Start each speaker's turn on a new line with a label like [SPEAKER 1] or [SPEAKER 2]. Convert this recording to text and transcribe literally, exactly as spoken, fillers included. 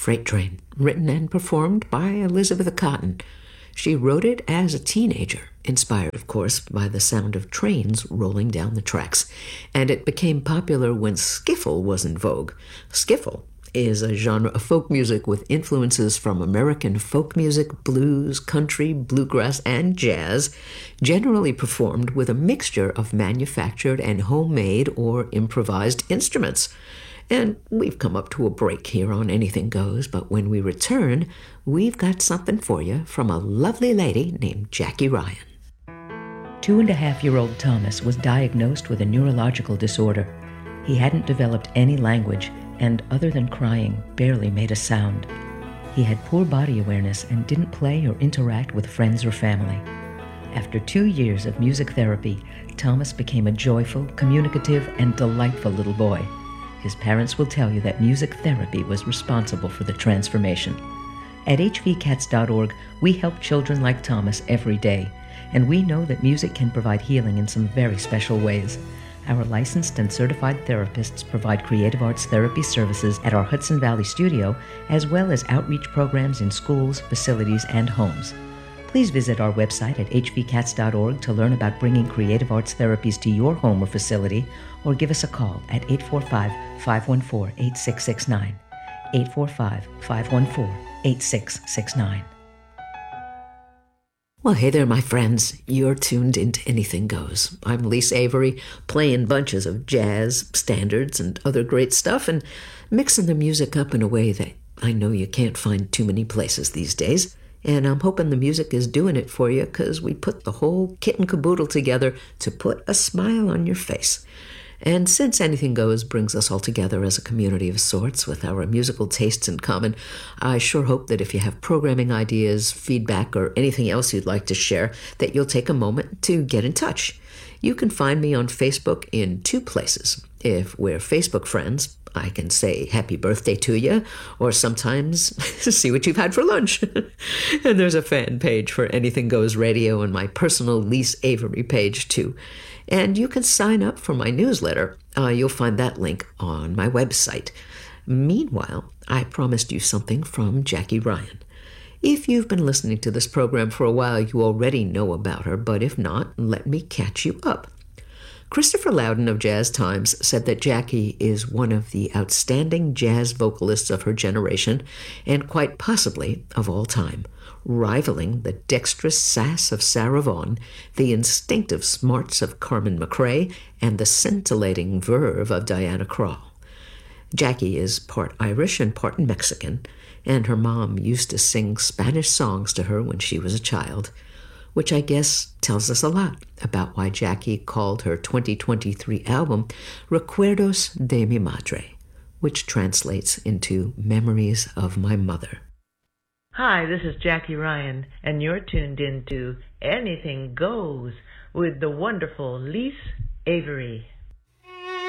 [SPEAKER 1] Freight Train, written and performed by Elizabeth Cotten. She wrote it as a teenager, inspired, of course, by the sound of trains rolling down the tracks, and it became popular when skiffle was in vogue. Skiffle is a genre of folk music with influences from American folk music, blues, country, bluegrass, and jazz, generally performed with a mixture of manufactured and homemade or improvised instruments. And we've come up to a break here on Anything Goes, but when we return, we've got something for you from a lovely lady named Jackie Ryan.
[SPEAKER 2] Two-and-a-half-year-old Thomas was diagnosed with a neurological disorder. He hadn't developed any language and, other than crying, barely made a sound. He had poor body awareness and didn't play or interact with friends or family. After two years of music therapy, Thomas became a joyful, communicative, and delightful little boy. His parents will tell you that music therapy was responsible for the transformation. At h v cats dot org, we help children like Thomas every day, and we know that music can provide healing in some very special ways. Our licensed and certified therapists provide creative arts therapy services at our Hudson Valley studio, as well as outreach programs in schools, facilities, and homes. Please visit our website at h v cats dot org to learn about bringing creative arts therapies to your home or facility, or give us a call at eight four five, five one four, eight six six nine, eight four five, five one four, eight six six nine.
[SPEAKER 1] Well, hey there, my friends. You're tuned into Anything Goes. I'm Lise Avery, playing bunches of jazz, standards, and other great stuff, and mixing the music up in a way that I know you can't find too many places these days. And I'm hoping the music is doing it for you, because we put the whole kit and caboodle together to put a smile on your face. And since Anything Goes brings us all together as a community of sorts with our musical tastes in common, I sure hope that if you have programming ideas, feedback, or anything else you'd like to share, that you'll take a moment to get in touch. You can find me on Facebook in two places. If we're Facebook friends, I can say happy birthday to you, or sometimes see what you've had for lunch. And there's a fan page for Anything Goes Radio and my personal Lise Avery page too. And you can sign up for my newsletter. Uh, you'll find that link on my website. Meanwhile, I promised you something from Jackie Ryan. If you've been listening to this program for a while, you already know about her, but if not, let me catch you up. Christopher Loudon of Jazz Times said that Jackie is one of the outstanding jazz vocalists of her generation, and quite possibly of all time, rivaling the dexterous sass of Sarah Vaughan, the instinctive smarts of Carmen McRae, and the scintillating verve of Diana Krall. Jackie is part Irish and part Mexican, and her mom used to sing Spanish songs to her when she was a child, which I guess tells us a lot about why Jackie called her twenty twenty-three album Recuerdos de mi Madre, which translates into Memories of My Mother.
[SPEAKER 3] Hi, this is Jackie Ryan, and you're tuned into Anything Goes with the wonderful Lise Avery.